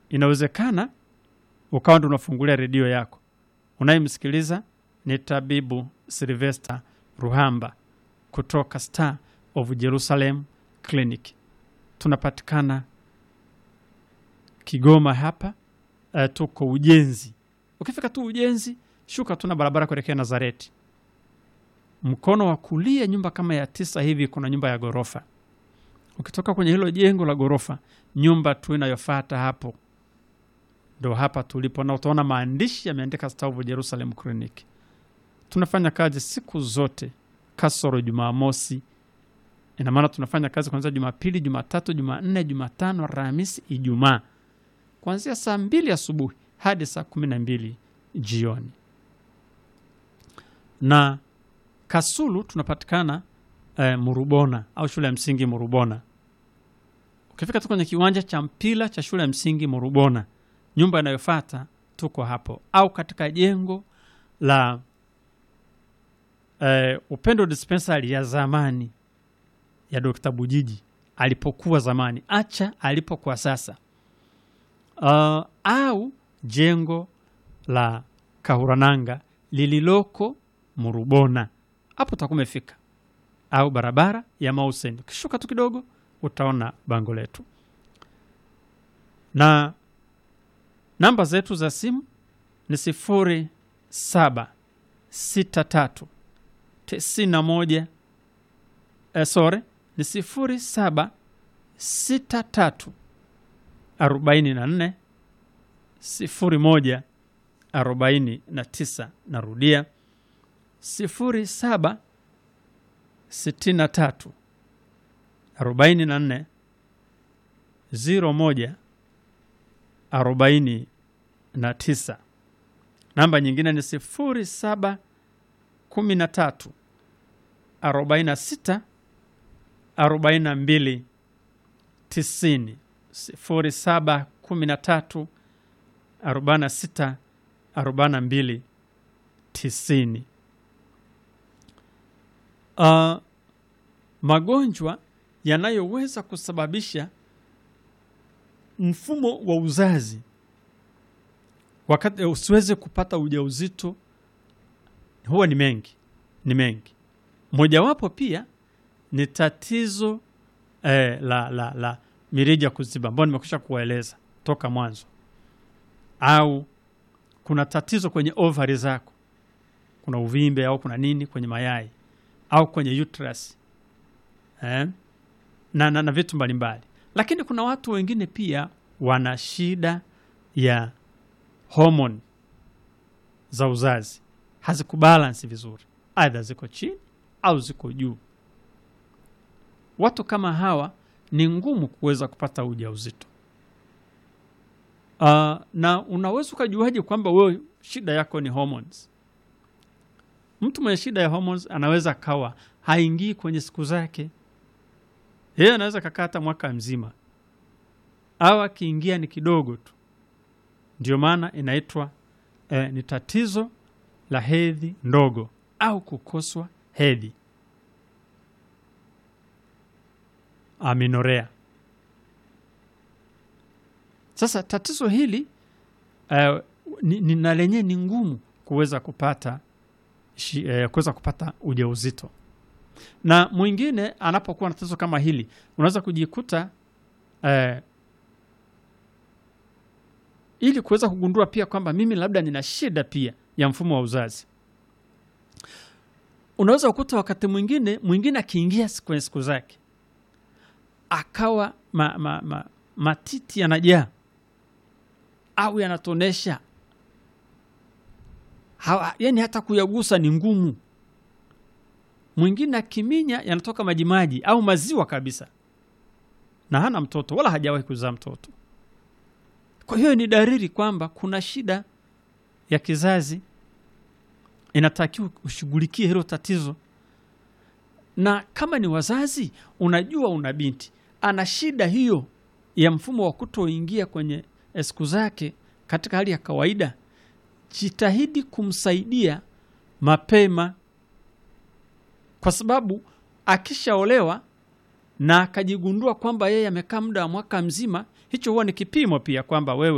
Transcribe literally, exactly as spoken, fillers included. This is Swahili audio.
inawezekana ukawa ndo unafungulia redio yako. Unayemsikiliza ni Tabibu Sylvester Ruhamba kutoka Star of Jerusalem Clinic. Tunapatikana Kigoma hapa, uh, tuko Ujenzi. Ukifika tu Ujenzi, shuka tuna barabara kuelekea Nazareti. Mkono wa kulia nyumba kama ya tisa hivi kuna nyumba ya gorofa. Ukitoka kwenye hilo jengo la gorofa, nyumba tu inayofuata hapo ndo hapa tulipo, na utaona maandishi yameandika Star of Jerusalem Clinic. Tunafanya kazi siku zote kasoro Jumamosi. Ina maana tunafanya kazi kuanzia Jumapili, Jumatatu, Jumanne, Jumatano, Alhamisi, Ijumaa. Kuanzia saa mbili asubuhi hadi saa kumi na mbili jioni. Na Kasulu tunapatikana eh, Murubona au shule ya msingi Murubona. Ukifika tu kwenye kiwanja cha mpira cha shule ya msingi Murubona, nyumba inayofuata tuko hapo, au katika jengo la eh, Upendo Dispensary ya zamani ya Dokta Bujiji alipokuwa zamani, acha alipokuwa sasa. Uh, au jengo la Kahurananga lililoko Murubona, hapo utakumefika. Au barabara ya Mausen, kishuka tu kidogo utaona bango letu. Na namba zetu za simu ni sifuri saba sita tatu tisini moja eh, sorry ni sifuri saba sita tatu arobaini na nne sifuri moja arobaini na tisa. Narudia sifuri saba sitini tatu arobaini na nne ziro moja arobaini na tisa. Namba nyingine ni sifuri saba kumi na tatu arobaini na sita arobaini na mbili tisini. Sifuri saba kumi na tatu arobaini na sita arobaini na mbili tisini. Uh, magonjwa yanayoweza kusababisha mfumo wa uzazi wakati usiweze kupata ujauzito huwa ni mengi, ni mengi. Mojawapo pia ni tatizo eh, la la la mirija kuziba, ambao nimekwisha kuwaeleza toka mwanzo. Au kuna tatizo kwenye ovari zako, kuna uvimbe au kuna nini kwenye mayai au kwenye uterus eh? na, na, na vitu mbalimbali. Lakini kuna watu wengine pia wana shida ya hormone za uzazi, hazikubalance vizuri, aidha ziko chini au ziko juu. Watu kama hawa ni ngumu kuweza kupata ujauzito. Uh, na unaweza kujuaje kwamba wewe shida yako ni hormones? Mtu mwenye shida ya hormones anaweza kawa haingii kwenye siku zake. Yeye anaweza kakata mwaka mzima, au akiingia ni kidogo tu. Ndio maana inaitwa eh, ni tatizo la hedhi ndogo au kukoswa hedhi, amenorrhea. Sasa tatizo hili uh, ni, ni na lenye ni ngumu kuweza kupata uh, kuweza kupata ujauzito. Na mwingine anapokuwa na tatizo kama hili, unaweza kujikuta uh, ili kuweza kugundua pia kwamba mimi labda nina shida pia ya mfumo wa uzazi. Unaweza kukuta wakati mwingine mwingine akiingia kwenye siku zake akawa ma, ma, ma, matiti yanajaa au yanatonesha, hawa, yani hata kuyagusa ni ngumu. Mwingine akiminya yanatoka majimaji au maziwa kabisa, na hana mtoto wala hajawahi kuzaa mtoto. Kwa hiyo ni dalili kwamba kuna shida ya kizazi, inatakiwa ushughulikie hilo tatizo. Na kama ni wazazi, unajua una binti ana shida hiyo ya mfumo wa kutoingia kwenye siku zake katika hali ya kawaida, jitahidi kumsaidia mapema, kwa sababu akishaolewa na akajigundua kwamba yeye amekaa muda wa mwaka mzima, hicho huwa ni kipimo pia kwamba wewe